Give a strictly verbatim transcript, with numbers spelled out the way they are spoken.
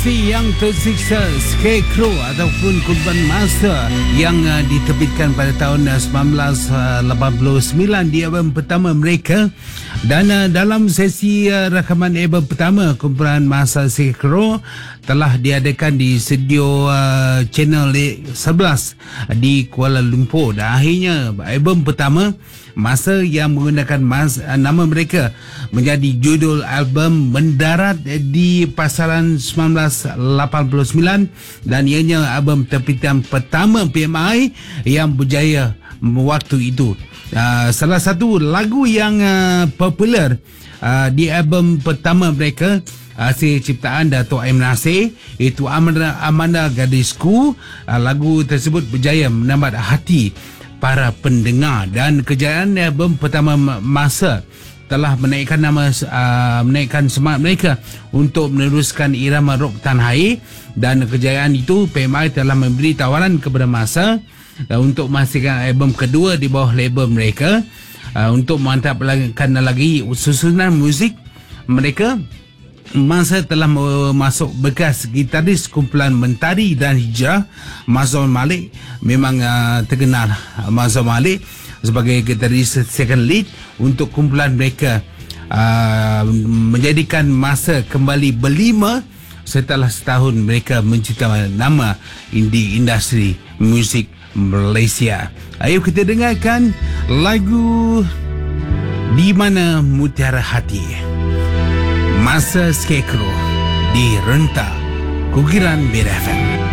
Isteri yang tersiksa, Scarecrow ataupun Kurban Masa yang uh, diterbitkan pada tahun uh, sembilan belas lapan puluh sembilan di album pertama mereka. Dan uh, dalam sesi uh, rakaman album pertama, Kumpulan Masa Scarecrow telah diadakan di studio uh, Channel sebelas di Kuala Lumpur. Dan akhirnya album pertama Masa yang menggunakan mas, nama mereka menjadi judul album mendarat di pasaran sembilan belas lapan puluh sembilan dan ianya album terbitan pertama P M I yang berjaya waktu itu. Uh, salah satu lagu yang uh, popular uh, di album pertama mereka, hasil ciptaan Dato' M. Nasir, itu Amanda, Amanda Gadisku. Uh, lagu tersebut berjaya menambat hati para pendengar dan kejayaan album pertama Masa telah menaikkan nama uh, menaikkan semangat mereka untuk meneruskan irama rock tanah air. Dan kejayaan itu, P M I telah memberi tawaran kepada Masa uh, untuk menghasilkan album kedua di bawah label mereka uh, untuk memantapkan lagi susunan muzik mereka. Masa telah masuk bekas gitaris kumpulan Mentari dan Hijrah, Mazhar Malik. Memang uh, terkenal Mazhar Malik sebagai gitaris second lead untuk kumpulan mereka, uh, menjadikan Masa kembali berlima setelah setahun mereka menciptakan nama di industri muzik Malaysia. Ayo kita dengarkan lagu Di Mana Mutiara Hati, Masa Scarecrow di Renta Kukiran B R F M.